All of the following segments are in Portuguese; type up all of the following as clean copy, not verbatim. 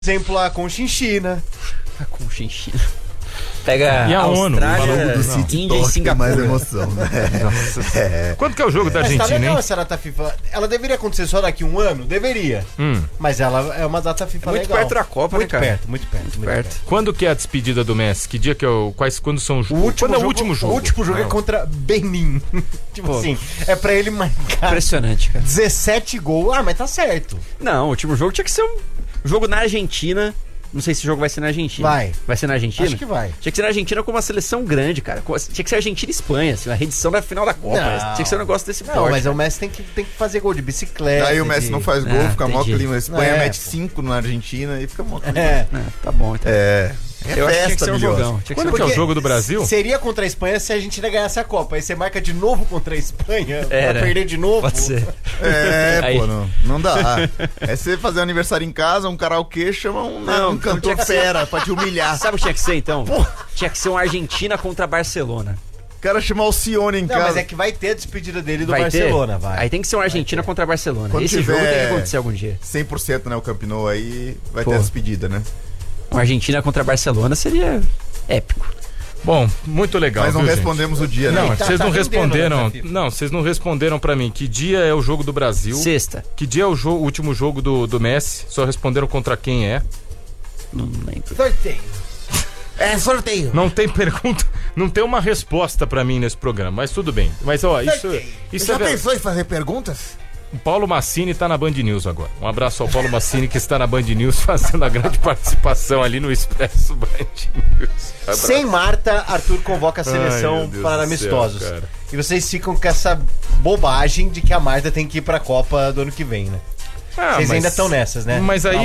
exemplo, a Conchinchina. A Conchinchina. Pega e a Austrália, Índia e Singapura. Mais emoção, né? Nossa. Quando que é o jogo da Argentina, tá legal hein? essa data FIFA. Ela deveria acontecer só daqui a um ano? Deveria. Mas ela é uma data FIFA muito legal. Muito perto da Copa, muito né, cara? Muito perto. Quando que é a despedida do Messi? Que dia que é o... Quando são os jogos? Quando é o último jogo? O último jogo é contra Benin. Tipo assim, é pra ele marcar... Impressionante, cara. 17 gols. Ah, mas tá certo. Não, o último jogo tinha que ser um jogo na Argentina. Não sei se o jogo vai ser na Argentina. Vai ser na Argentina? Acho que vai. Tinha que ser na Argentina com uma seleção grande, cara. Tinha que ser Argentina e Espanha, assim, a reedição da final da Copa. Tinha que ser um negócio desse porte. Não, mas o Messi tem que fazer gol de bicicleta. Aí o Messi não faz gol, fica mó entendi. clima. A Espanha mete 5 na Argentina e fica mó clima. Tá bom, então. Eu acho que tinha que ser um jogão. Quando que é o jogo do Brasil? Seria contra a Espanha se a Argentina ganhasse a Copa. Aí você marca de novo contra a Espanha pra perder de novo. Pode ser. Aí... pô, não dá. É você fazer um aniversário em casa, um karaokê, chama um cantor fera pra te humilhar. Sabe o que tinha que ser, então? Tinha que ser uma Argentina contra Barcelona. O cara chamar o Sione em casa. Mas é que vai ter a despedida dele do vai Barcelona, ter? vai. Aí tem que ser uma Argentina contra a Barcelona. Quando Esse jogo tem que acontecer algum dia. 100%, né, o Camp Nou aí vai ter a despedida, né? Uma Argentina contra a Barcelona seria épico. Bom, muito legal. Mas não viu, respondemos gente? o dia, não. né? Vocês não responderam. Não, vocês não responderam pra mim. Que dia é o jogo do Brasil? Sexta. Que dia é o último jogo do Messi? Só responderam contra quem é. Não lembro. Sorteio. Sorteio. Não tem pergunta, não tem uma resposta pra mim nesse programa, mas tudo bem. Mas ó, isso Já pensou em fazer perguntas? O Paulo Massini tá na Band News agora. Um abraço ao Paulo Massini que está na Band News fazendo a grande participação ali no Expresso Band News. Sem Marta, Arthur convoca a seleção para amistosos. Céu, e vocês ficam com essa bobagem de que a Marta tem que ir pra Copa do ano que vem, né? Vocês ainda estão nessas, né? Mas aí,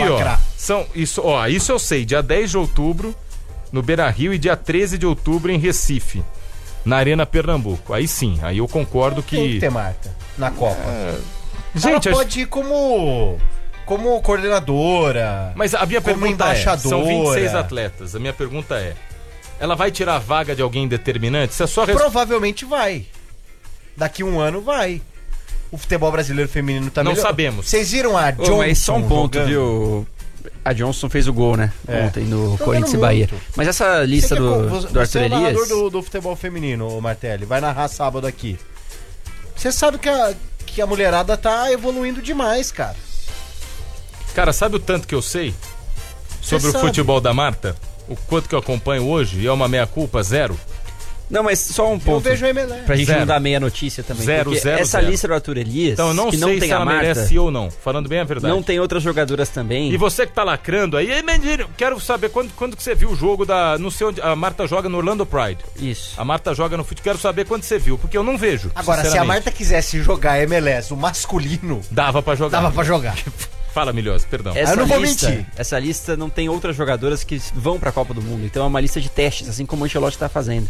isso eu sei. Dia 10 de outubro no Beira-Rio e dia 13 de outubro em Recife, na Arena Pernambuco. Aí sim, aí eu concordo que... Tem que ter Marta na Copa. Gente, ela pode ir como coordenadora. Mas a minha pergunta embaixadora. São 26 atletas. A minha pergunta é: ela vai tirar a vaga de alguém determinante? Se é só provavelmente vai. Daqui um ano vai. O futebol brasileiro feminino tá melhor. Não sabemos. Vocês viram a Johnson? Mas só um ponto, jogando? Viu? A Johnson fez o gol, né? Ontem no Corinthians e Bahia. Mas essa lista do Arthur Elias... Você é narrador do futebol feminino, Martelli. Vai narrar sábado aqui. Você sabe que a mulherada tá evoluindo demais, cara. Cara, sabe o tanto que eu sei sobre o futebol da Marta? O quanto que eu acompanho hoje? E é uma meia-culpa, 0? Não, mas só um ponto. Eu vejo a MLS. Pra gente não dar meia notícia também. Essa lista do Arthur Elias, então eu não que sei não tem se ela Marta, merece ou não. Falando bem a verdade. Não tem outras jogadoras também. E você que tá lacrando aí, quero saber quando que você viu o jogo da... Não sei onde... A Marta joga no Orlando Pride. Isso. A Marta joga no futebol. Quero saber quando você viu, porque eu não vejo. Agora, se a Marta quisesse jogar MLS, o masculino... Dava pra jogar. Fala, Milhosa, perdão. Eu não vou mentir. Essa lista não tem outras jogadoras que vão pra Copa do Mundo. Então é uma lista de testes, assim como o Ancelotti tá fazendo.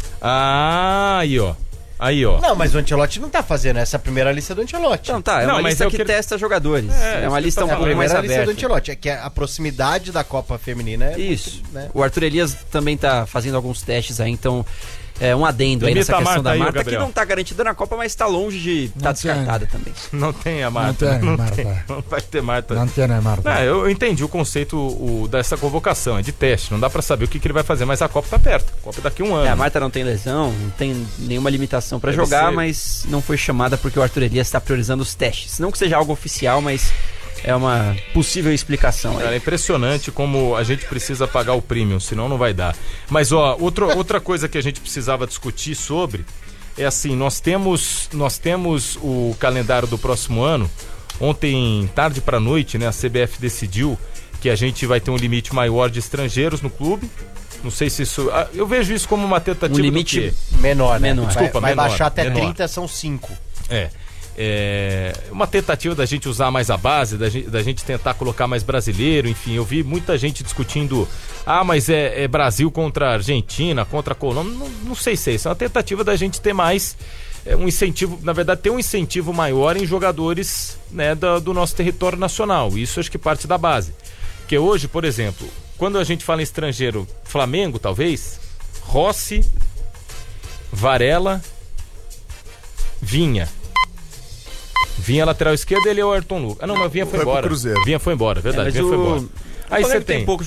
Aí, ó. Não, mas o Ancelotti não tá fazendo essa primeira lista do Ancelotti. Não, tá. É uma lista que testa jogadores. É uma lista um pouco mais aberta. A lista do Ancelotti. É que a proximidade da Copa Feminina é... Isso. Muito, né? O Arthur Elias também tá fazendo alguns testes aí, então... um adendo aí nessa questão da Marta, que não tá garantida na Copa, mas tá longe de estar descartada também. Não tem a Marta. Não vai ter Marta. Não tem a Marta. Eu entendi o conceito dessa convocação, é de teste, não dá pra saber o que ele vai fazer, mas a Copa tá perto. A Copa é daqui a um ano. A Marta não tem lesão, não tem nenhuma limitação pra jogar, mas não foi chamada porque o Arthur Elias tá priorizando os testes. Não que seja algo oficial, mas... é uma possível explicação. Cara, é impressionante como a gente precisa pagar o premium, senão não vai dar. Mas outra coisa que a gente precisava discutir sobre é assim, nós temos o calendário do próximo ano. Ontem, tarde pra noite, né, a CBF decidiu que a gente vai ter um limite maior de estrangeiros no clube. Não sei se isso... eu vejo isso como uma tentativa... Um limite menor, né? Desculpa, vai menor, baixar até menor. 30, são 5. É uma tentativa da gente usar mais a base, da gente tentar colocar mais brasileiro, enfim, eu vi muita gente discutindo, mas é Brasil contra Argentina, contra Colômbia, não sei se é isso, é uma tentativa da gente ter mais um incentivo, na verdade ter um incentivo maior em jogadores, né, do nosso território nacional, isso acho que parte da base, porque hoje, por exemplo, quando a gente fala em estrangeiro, Flamengo talvez, Rossi, Varela, Vinha, lateral esquerdo, ele é o Ayrton Lucas. Não, mas Vinha foi embora. Cruzeiro. Vinha foi embora, verdade. Vinha foi embora. Aí você tem pouco